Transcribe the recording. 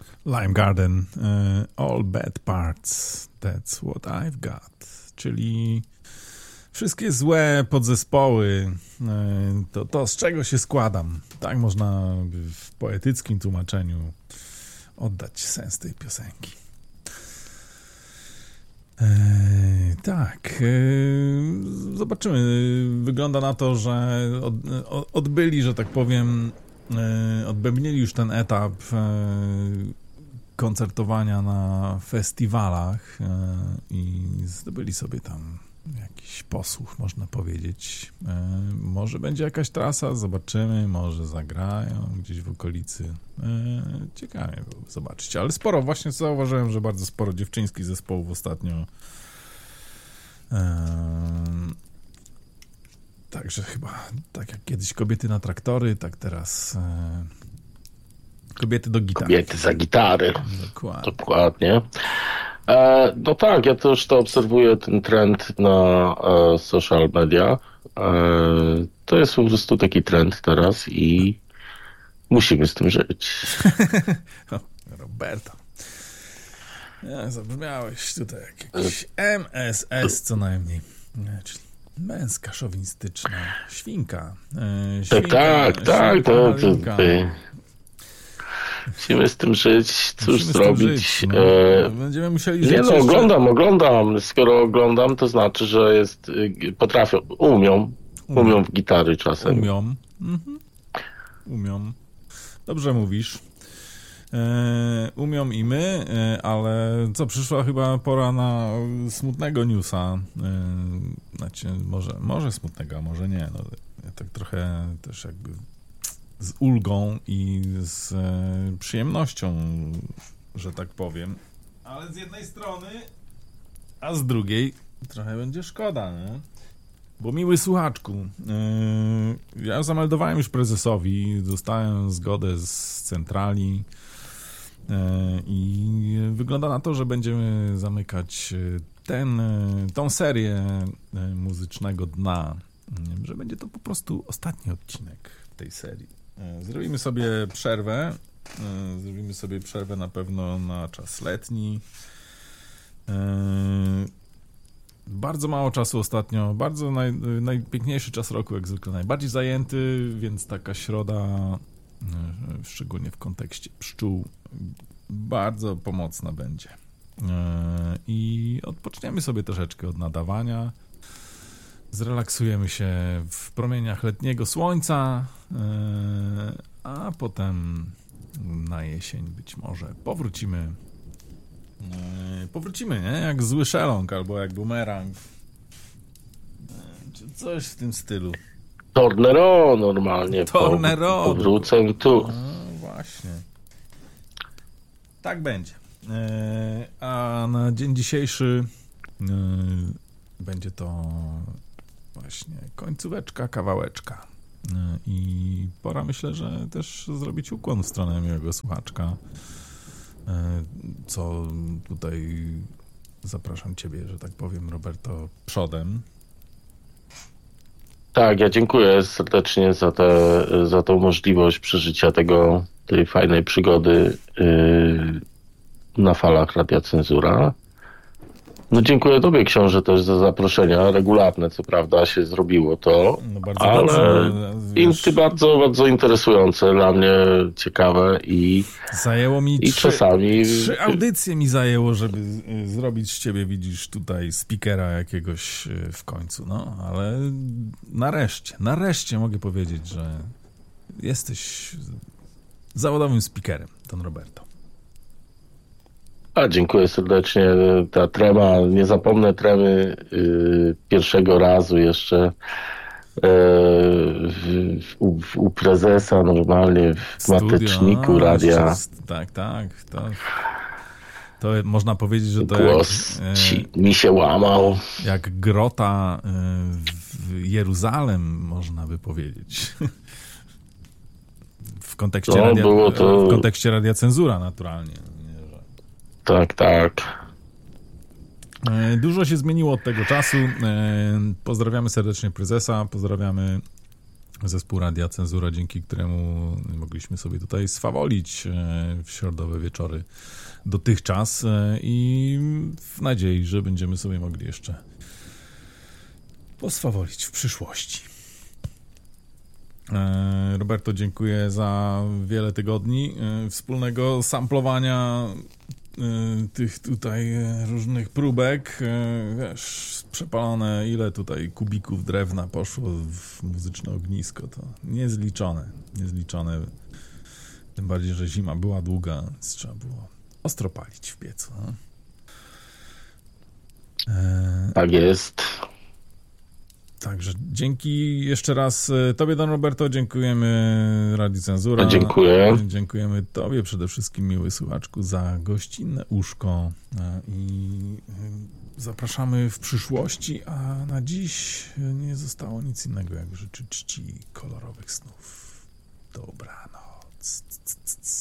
Lime Garden, all bad parts, that's what I've got, czyli wszystkie złe podzespoły, to z czego się składam. Tak można w poetyckim tłumaczeniu oddać sens tej piosenki. Tak, zobaczymy. Wygląda na to, że odbyli, że tak powiem, odbębnili już ten etap koncertowania na festiwalach i zdobyli sobie tam jakiś posłuch, można powiedzieć. Może będzie jakaś trasa, zobaczymy, może zagrają gdzieś w okolicy. Ciekawie byłoby zobaczyć, ale sporo, właśnie zauważyłem, że bardzo sporo dziewczyńskich zespołów ostatnio. Także chyba tak jak kiedyś kobiety na traktory, tak teraz kobiety do gitary. Kobiety za gitary. Dokładnie. No tak, ja też to obserwuję, ten trend na social media. To jest po prostu taki trend teraz i musimy z tym żyć. Roberto. Zabrzmiałeś tutaj jak jakiś MSS co najmniej. Czyli męska, szowinistyczna świnka. Tak. Musimy z tym żyć, cóż zrobić. Będziemy musieli żyć. Oglądam. Skoro oglądam, to znaczy, że potrafią, umią w gitary czasem. Umią. Dobrze mówisz. Umią i my, ale przyszła chyba pora na smutnego newsa. Znaczy, może smutnego, a może nie. No, ja tak trochę też jakby z ulgą i z przyjemnością, że tak powiem. Ale z jednej strony, a z drugiej trochę będzie szkoda, nie? Bo miły słuchaczku, ja zameldowałem już prezesowi, dostałem zgodę z centrali i wygląda na to, że będziemy zamykać tą serię muzycznego dna, że będzie to po prostu ostatni odcinek tej serii. Zrobimy sobie przerwę na pewno na czas letni. Bardzo mało czasu ostatnio, bardzo najpiękniejszy czas roku jak zwykle, najbardziej zajęty, więc taka środa, szczególnie w kontekście pszczół, bardzo pomocna będzie. I odpoczniemy sobie troszeczkę od nadawania, zrelaksujemy się w promieniach letniego słońca, a potem na jesień być może powrócimy, nie? Jak zły szeląg albo jak bumerang, czy coś w tym stylu. Tornero normalnie. Powrócę tu. No właśnie. Tak będzie. A na dzień dzisiejszy będzie to właśnie końcóweczka, kawałeczka. I pora, myślę, że też zrobić ukłon w stronę miłego słuchaczka. Co tutaj zapraszam ciebie, że tak powiem, Roberto, przodem. Tak, ja dziękuję serdecznie za tą możliwość przeżycia tej fajnej przygody na falach Radia Cenzura. No dziękuję tobie, książę, też za zaproszenia. Regularne, co prawda, się zrobiło to, no bardzo ale dobrze, bardzo, bardzo interesujące, dla mnie ciekawe i zajęło mi i czasami 3 audycje mi zajęło, żeby zrobić z ciebie, widzisz, tutaj speakera jakiegoś w końcu, no, ale nareszcie mogę powiedzieć, że jesteś zawodowym speakerem, Don Roberto. Dziękuję serdecznie. Ta trema, nie zapomnę tremy pierwszego razu jeszcze u prezesa, normalnie w mateczniku radia. Tak. To można powiedzieć, że to głos mi się łamał. Jak grota w Jeruzalem, można by powiedzieć. W kontekście Radia Cenzura, naturalnie. Tak. Dużo się zmieniło od tego czasu. Pozdrawiamy serdecznie prezesa, pozdrawiamy zespół Radia Cenzura, dzięki któremu mogliśmy sobie tutaj swawolić w środowe wieczory dotychczas i w nadziei, że będziemy sobie mogli jeszcze poswawolić w przyszłości. Roberto, dziękuję za wiele tygodni wspólnego samplowania tych tutaj różnych próbek. Wiesz, przepalone, ile tutaj kubików drewna poszło w muzyczne ognisko, to niezliczone. Tym bardziej, że zima była długa, więc trzeba było ostro palić w piecu. No? Tak jest. Także dzięki jeszcze raz Tobie, Don Roberto, dziękujemy Radiu Cenzura. Dziękuję. Dziękujemy Tobie przede wszystkim, miły słuchaczku, za gościnne uszko i zapraszamy w przyszłości, a na dziś nie zostało nic innego, jak życzyć Ci kolorowych snów. Dobranoc.